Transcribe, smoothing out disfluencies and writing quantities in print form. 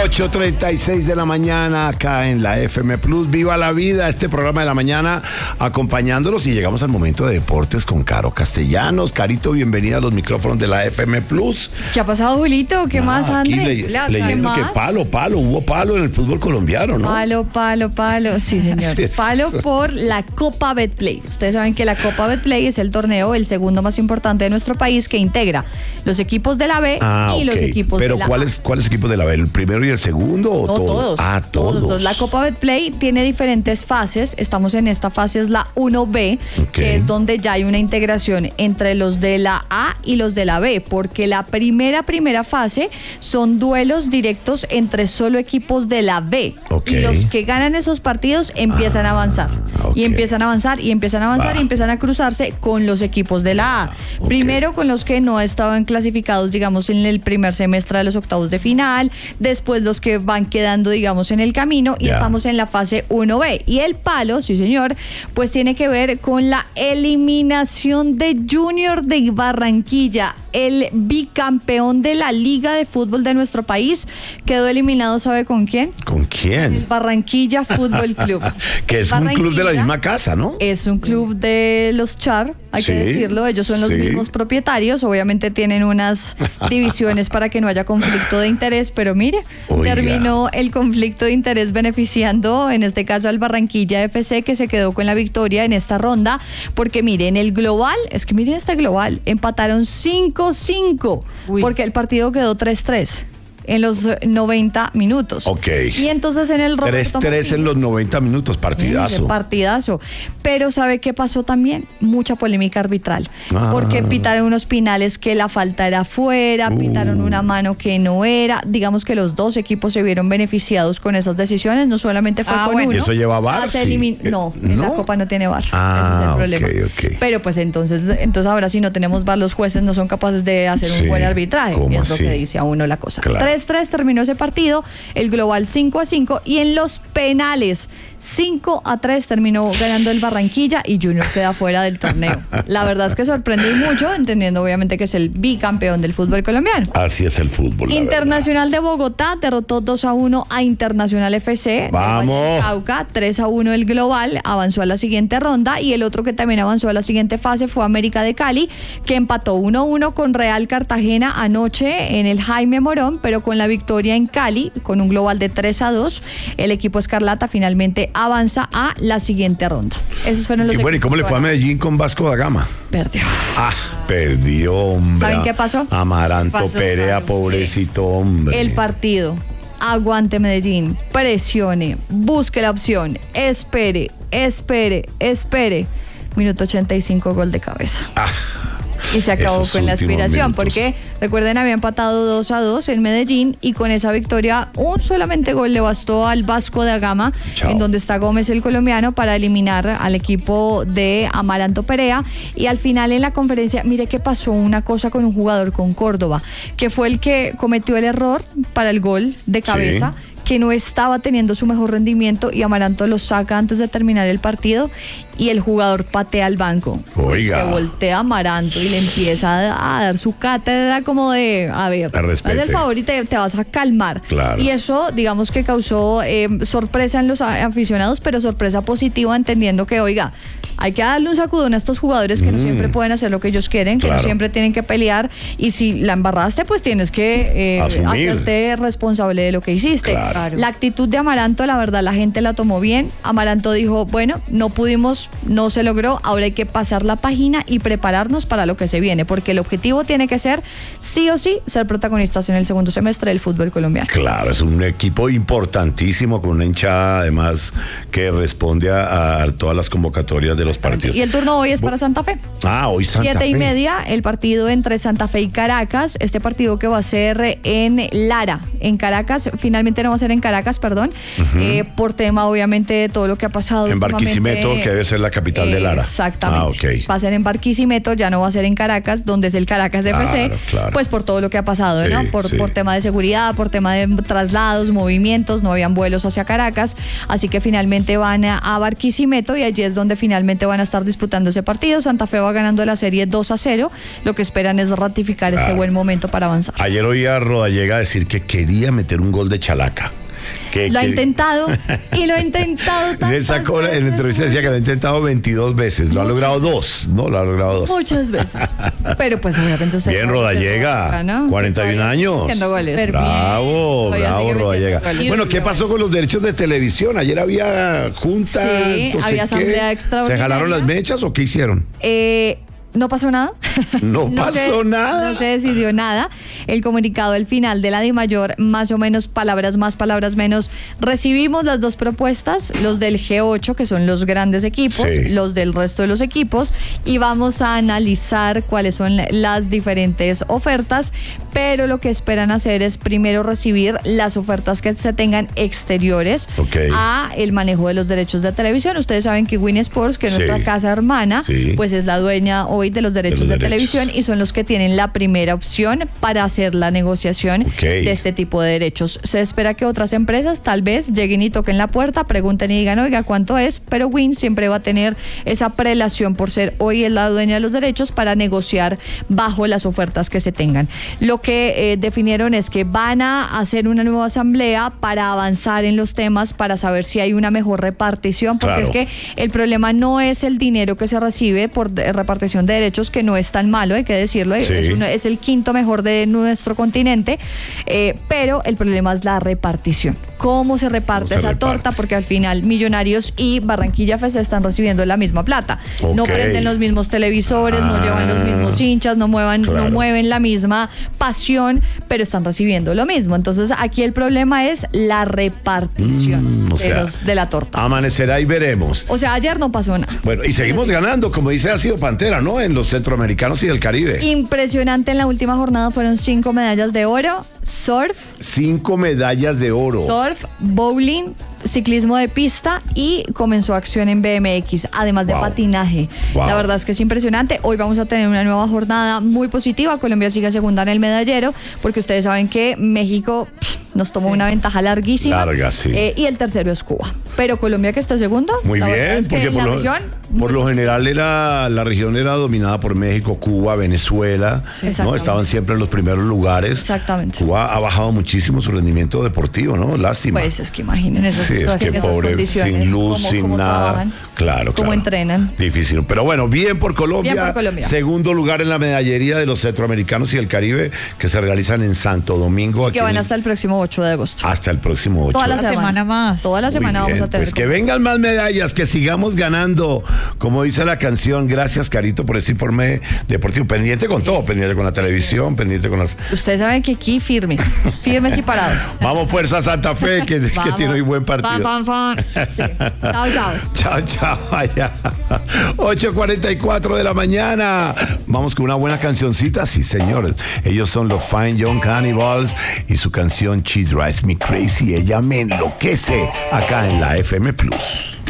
8:36 de la mañana acá en la FM Plus. Viva la vida, este programa de la mañana acompañándolos, y llegamos al momento de deportes con Caro Castellanos. Carito, bienvenida a los micrófonos de la FM Plus. ¿Qué ha pasado, Julito? ¿Qué más, André? Leyendo que hubo palo en el fútbol colombiano, ¿no? Palo, sí, señor. Palo por la Copa Betplay. Ustedes saben que la Copa Betplay es el torneo, el segundo más importante de nuestro país, que integra los equipos de la B y los equipos de la A. ¿Pero cuáles equipos de la B? ¿El primero y el segundo o todos? Todos. La Copa Betplay tiene diferentes fases. Estamos en esta fase, es la 1B, que es donde ya hay una integración entre los de la A y los de la B, porque la primera fase son duelos directos entre solo equipos de la B. Y los que ganan esos partidos empiezan a avanzar. Y empiezan a avanzar y empiezan a cruzarse con los equipos de la A. Primero con los que no estaban clasificados, digamos, en el primer semestre de los octavos de final, después los que van quedando, digamos, en el camino, y estamos en la fase 1B. Y el palo, sí señor, pues tiene que ver con la eliminación de Junior de Barranquilla, el bicampeón de la Liga de Fútbol de nuestro país. Quedó eliminado, ¿sabe con quién? ¿Con quién? El Barranquilla Fútbol Club. Que es un club de la misma casa, ¿no? Es un club de los Char, hay que decirlo. Ellos son los mismos propietarios. Obviamente tienen unas divisiones para que no haya conflicto de interés, pero mire, terminó el conflicto de interés beneficiando, en este caso, al Barranquilla FC, que se quedó con la victoria en esta ronda, porque mire, en el global, miren este global, empataron 5-5, porque el partido quedó 3-3. En los 90 minutos. Y entonces en el Roberto 3-3 Martínez, en los 90 minutos, partidazo. Partidazo. Pero ¿sabe qué pasó también? Mucha polémica arbitral. Porque pitaron unos penales que la falta era fuera, pitaron una mano que no era. Digamos que los dos equipos se vieron beneficiados con esas decisiones. No solamente fue con uno. ¿Y eso lleva VAR? No, en la Copa no tiene VAR. Ese es el problema. Pero pues entonces ahora si no tenemos VAR, los jueces no son capaces de hacer un buen arbitraje. Y es lo que dice a uno la cosa. 3-3 terminó ese partido, el global 5-5, y en los penales 5-3 terminó ganando el Barranquilla, y Junior queda fuera del torneo. La verdad es que sorprende mucho, entendiendo obviamente que es el bicampeón del fútbol colombiano. Así es el fútbol. Internacional de Bogotá derrotó 2-1 a Internacional FC. Vamos. Cauca, 3-1 el global, avanzó a la siguiente ronda, y el otro que también avanzó a la siguiente fase fue América de Cali, que empató 1-1 con Real Cartagena anoche en el Jaime Morón, pero con la victoria en Cali, con un global de 3-2, el equipo Escarlata finalmente avanza a la siguiente ronda. Esos fueron los equipos. ¿Y cómo le fue a Medellín con Vasco da Gama? Perdió, hombre. ¿Saben qué pasó? Amaranto Perea, pobrecito, hombre. El partido. Aguante Medellín, presione, busque la opción, espere. Minuto 85, gol de cabeza. Y se acabó con la aspiración, porque recuerden, había empatado 2-2 en Medellín, y con esa victoria un solamente gol le bastó al Vasco da Gama, en donde está Gómez, el colombiano, para eliminar al equipo de Amaranto Perea. Y al final, en la conferencia, mire que pasó una cosa con un jugador, con Córdoba, que fue el que cometió el error para el gol de cabeza, que no estaba teniendo su mejor rendimiento, y Amaranto lo saca antes de terminar el partido, y el jugador patea al banco. Se voltea Amaranto y le empieza a dar su cátedra como de, haz el favor y te vas a calmar. Y eso, digamos que causó sorpresa en los aficionados, pero sorpresa positiva, entendiendo que, hay que darle un sacudón a estos jugadores que no siempre pueden hacer lo que ellos quieren, que no siempre tienen que pelear, y si la embarraste, pues tienes que hacerte responsable de lo que hiciste. La actitud de Amaranto, la verdad, la gente la tomó bien. Amaranto dijo, bueno, no pudimos, no se logró, ahora hay que pasar la página y prepararnos para lo que se viene, porque el objetivo tiene que ser, sí o sí, ser protagonistas en el segundo semestre del fútbol colombiano. Claro, es un equipo importantísimo, con una hinchada además que responde a todas las convocatorias de los partidos. Y el turno hoy es para Santa Fe. Hoy Santa Fe. 7:30, el partido entre Santa Fe y Caracas. Este partido que va a ser en Lara, en Caracas, finalmente no va a ser en Caracas, por tema obviamente de todo lo que ha pasado. En Barquisimeto, que debe ser ser la capital de Lara. Exactamente. Va a ser en Barquisimeto, ya no va a ser en Caracas, donde es el Caracas FC, pues por todo lo que ha pasado, ¿no? Por tema de seguridad, por tema de traslados, movimientos, no habían vuelos hacia Caracas, así que finalmente van a Barquisimeto y allí es donde finalmente van a estar disputando ese partido. Santa Fe va ganando la serie 2-0, lo que esperan es ratificar este buen momento para avanzar. Ayer oí a Rodallega decir que quería meter un gol de Chalaca. Lo ha intentado y lo ha intentado tantas Él sacó en la entrevista, decía que lo ha intentado 22 veces, lo ha logrado 2, ¿no? Lo ha logrado 2. Muchas veces. Pero pues obviamente usted... Bien, Rodallega, ¿no? 41 años. Bravo, Rodallega. Bueno, ¿qué pasó con los derechos de televisión? Ayer había junta, sí, había asamblea extraordinaria. ¿Se jalaron las mechas o qué hicieron? No pasó nada. No pasó nada. No se decidió nada. El comunicado al final de la DIMAYOR, más o menos palabras más, palabras menos. Recibimos las dos propuestas, los del G8, que son los grandes equipos, los del resto de los equipos, y vamos a analizar cuáles son las diferentes ofertas, pero lo que esperan hacer es primero recibir las ofertas que se tengan exteriores a el manejo de los derechos de televisión. Ustedes saben que Win Sports, que es nuestra casa hermana, pues es la dueña hoy de los derechos de televisión y son los que tienen la primera opción para hacer la negociación de este tipo de derechos. Se espera que otras empresas tal vez lleguen y toquen la puerta, pregunten y digan, oiga, ¿cuánto es? Pero Win siempre va a tener esa prelación por ser hoy la dueña de los derechos para negociar bajo las ofertas que se tengan. Lo que definieron es que van a hacer una nueva asamblea para avanzar en los temas, para saber si hay una mejor repartición, porque es que el problema no es el dinero que se recibe por repartición de derechos, que no es tan malo, hay que decirlo, es el quinto mejor de nuestro continente, pero el problema es la repartición. ¿Cómo se reparte esa torta? Porque al final Millonarios y Barranquilla FC están recibiendo la misma plata. No prenden los mismos televisores, no llevan los mismos hinchas, no mueven la misma pasión, pero están recibiendo lo mismo. Entonces aquí el problema es la repartición de la torta. Amanecerá y veremos. O sea, ayer no pasó nada. Bueno, y seguimos ganando, como dice Ácido Pantera, ¿no? En los centroamericanos y del Caribe. Impresionante, en la última jornada fueron 5 medallas de oro. Surf. 5 medallas de oro. Surf, bowling, ciclismo de pista y comenzó acción en BMX, además de patinaje. La verdad es que es impresionante. Hoy vamos a tener una nueva jornada muy positiva. Colombia sigue segunda en el medallero, porque ustedes saben que México nos tomó una ventaja larguísima. Y el tercero es Cuba. Pero Colombia, que está segundo. Muy bien, porque por lo general la región era dominada por México, Cuba, Venezuela, ¿no? Estaban siempre en los primeros lugares. Exactamente. Cuba ha bajado muchísimo su rendimiento deportivo, ¿no? Lástima. Pues es que imagínense. Es que pobre, sin luz, sin nada. Trabajan, claro. Cómo entrenan. Difícil. Pero bueno, bien por Colombia. Bien por Colombia. Segundo lugar en la medallería de los centroamericanos y el Caribe, que se realizan en Santo Domingo. Que van hasta el próximo 8 de agosto. Hasta el próximo 8. Toda la semana más. Toda la semana vamos a tener. Pues que vengan más medallas, que sigamos ganando. Como dice la canción, gracias, Carito, por este informe deportivo. Pendiente con todo, pendiente con la televisión, pendiente con las... Ustedes saben que aquí firmes y parados. Vamos, Fuerza Santa Fe, que tiene hoy buen partido. Sí. Chao. Allá. 8:44 de la mañana. Vamos con una buena cancioncita, sí, señores. Ellos son los Fine Young Cannibals y su canción She Drives Me Crazy. Ella me enloquece acá en la FM Plus.